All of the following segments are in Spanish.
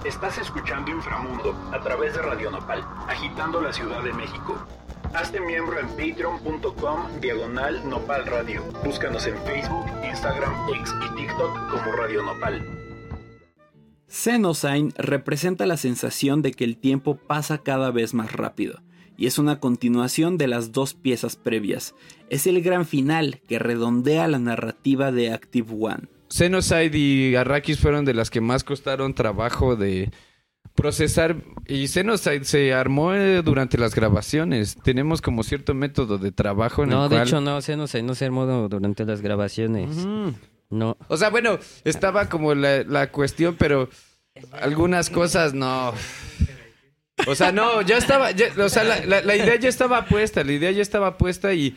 Estás escuchando Inframundo a través de Radio Nopal, agitando la Ciudad de México. Hazte miembro en patreon.com/Nopal Radio. Búscanos en Facebook, Instagram, X y TikTok como Radio Nopal. Xenosign representa la sensación de que el tiempo pasa cada vez más rápido, y es una continuación de las dos piezas previas. Es el gran final que redondea la narrativa de Active One. Xenocide y Arrakis fueron de las que más costaron trabajo de procesar, y Xenocide se armó durante las grabaciones. Tenemos como cierto método de trabajo en el cual... No, de hecho no, Xenocide no se armó durante las grabaciones. No. O sea, bueno, estaba como la cuestión, pero algunas cosas no. O sea, no, ya estaba, o sea, la idea ya estaba puesta, y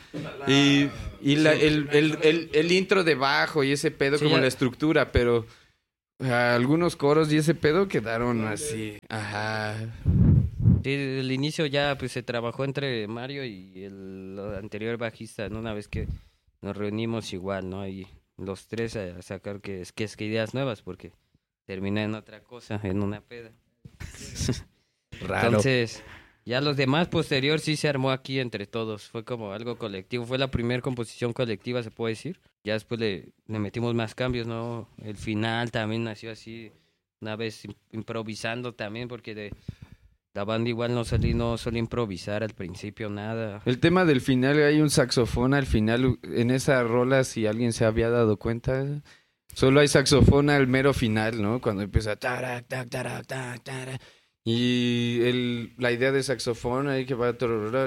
el intro de bajo y ese pedo, sí, como la estructura, pero algunos coros y ese pedo quedaron así, ajá. Sí, el inicio ya pues se trabajó entre Mario y el anterior bajista, ¿no? Una vez que nos reunimos igual, ¿no? Y los tres a sacar que ideas nuevas, porque terminé en otra cosa, en una peda. Raro. Entonces, ya los demás posterior sí se armó aquí entre todos. Fue como algo colectivo. Fue la primera composición colectiva, se puede decir. Ya después le metimos más cambios, ¿no? El final también nació así, una vez improvisando también, porque la banda igual no suele improvisar al principio, nada. El tema del final, hay un saxofón al final. En esa rola, si alguien se había dado cuenta, solo hay saxofón al mero final, ¿no? Cuando empieza... Y la idea de saxofón ahí que va...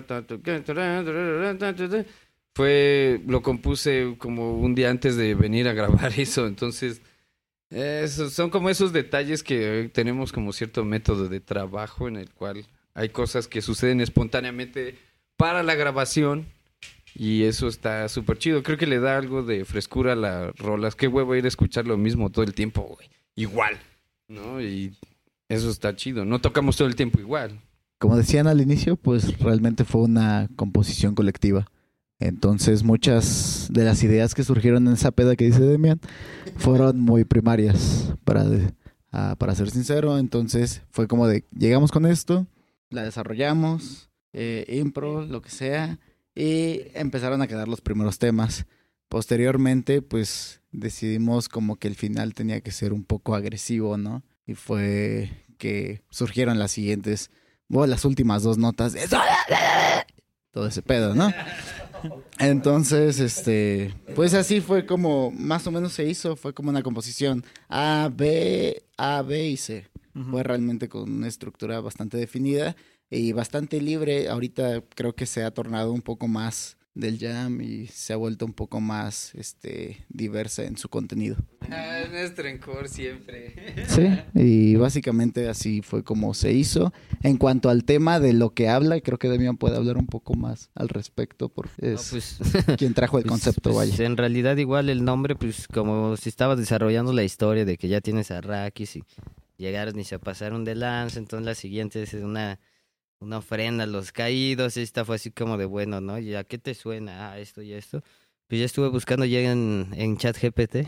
lo compuse como un día antes de venir a grabar eso. Entonces, son como esos detalles que tenemos como cierto método de trabajo en el cual hay cosas que suceden espontáneamente para la grabación. Y eso está súper chido. Creo que le da algo de frescura a las rolas. Qué huevo ir a escuchar lo mismo todo el tiempo, güey. Igual, ¿no? Y... eso está chido, no tocamos todo el tiempo igual. Como decían al inicio, pues realmente fue una composición colectiva. Entonces muchas de las ideas que surgieron en esa peda que dice Demian fueron muy primarias, para ser sincero. Entonces fue como de, llegamos con esto, la desarrollamos, impro, lo que sea, y empezaron a quedar los primeros temas. Posteriormente, pues decidimos como que el final tenía que ser un poco agresivo, ¿no? Y fue que surgieron las siguientes, las últimas dos notas. Todo ese pedo, ¿no? Entonces, pues así fue como más o menos se hizo. Fue como una composición A, B y C. Uh-huh. Fue realmente con una estructura bastante definida y bastante libre. Ahorita creo que se ha tornado un poco más del jam y se ha vuelto un poco más diversa en su contenido. Nuestro encore siempre. Sí, y básicamente así fue como se hizo. En cuanto al tema de lo que habla, creo que Demian puede hablar un poco más al respecto, porque es quien trajo el concepto, vaya. En realidad igual el nombre, pues como si estabas desarrollando la historia de que ya tienes a Arrakis y llegaron y se pasaron de lanza, entonces la siguiente es una ofrenda a los caídos. Esta fue así como de bueno, ¿no? ¿Y a qué te suena? Ah, esto y esto. Pues ya estuve buscando ya en ChatGPT.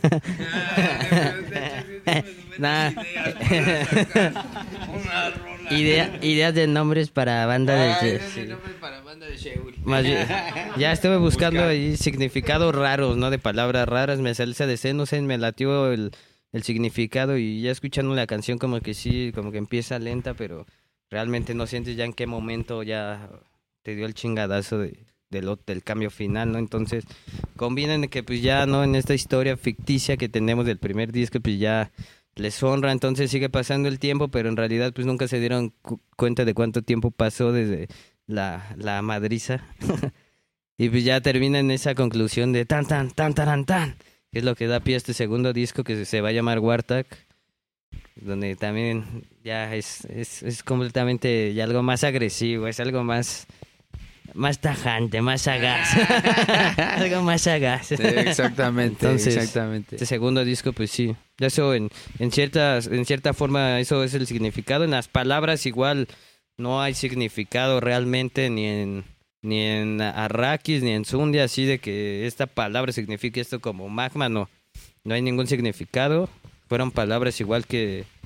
Ideas de nombres para banda de... Más bien, ya estuve buscando ahí significados raros, ¿no? De palabras raras. Me salió esa de Xenocide, me latió el significado, y ya escuchando la canción como que sí, como que empieza lenta, pero realmente no sientes ya en qué momento ya te dio el chingadazo del cambio final, ¿no? Entonces, combinan que pues ya, ¿no? En esta historia ficticia que tenemos del primer disco, pues ya les honra, entonces sigue pasando el tiempo, pero en realidad pues nunca se dieron cuenta de cuánto tiempo pasó desde la madriza. Y pues ya termina en esa conclusión de tan, tan, tan, tan, tan, que es lo que da pie a este segundo disco que se va a llamar Wartag, donde también ya es completamente ya algo más agresivo, es algo más tajante, más sagaz. Algo más sagaz. Sí, exactamente. Entonces, exactamente. Este segundo disco, pues sí. Eso en cierta forma, eso es el significado. En las palabras igual no hay significado realmente ni en Arrakis ni en Zundia, así de que esta palabra signifique esto como magma, no hay ningún significado. Fueron palabras igual que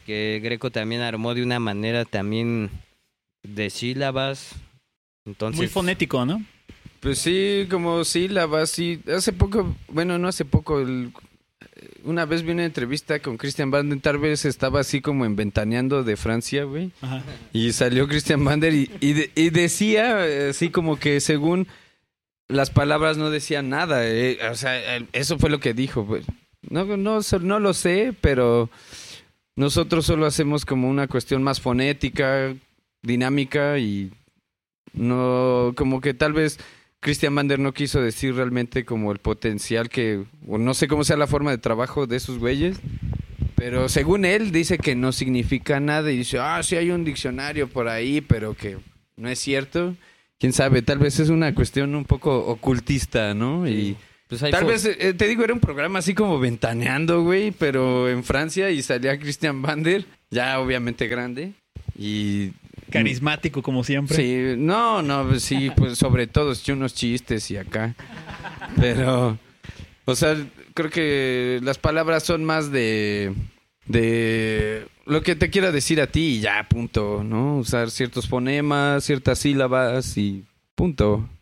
que Greco también armó de una manera también de sílabas. Entonces, Muy fonético, ¿no? Pues sí, como sílabas, sí. Hace poco, bueno, no hace poco, una vez vi una entrevista con Christian Vander, tal vez estaba así como en Ventaneando de Francia, güey. Ajá. Y salió Christian Vander y decía así como que según las palabras no decían nada. O sea, eso fue lo que dijo, pues. No lo sé, pero nosotros solo hacemos como una cuestión más fonética, dinámica y no, como que tal vez Christian Vander no quiso decir realmente como el potencial que, o no sé cómo sea la forma de trabajo de esos güeyes, pero según él dice que no significa nada y dice, sí hay un diccionario por ahí, pero que no es cierto. Quién sabe, tal vez es una cuestión un poco ocultista, ¿no? Sí. Y pues tal vez, te digo, era un programa así como Ventaneando, güey, pero en Francia y salía Christian Vander, ya obviamente grande y carismático como siempre. Sí, no, pues sí, pues sobre todo unos chistes y acá. Pero, o sea, creo que las palabras son más de lo que te quiera decir a ti y ya, punto, ¿no? Usar ciertos fonemas, ciertas sílabas y punto.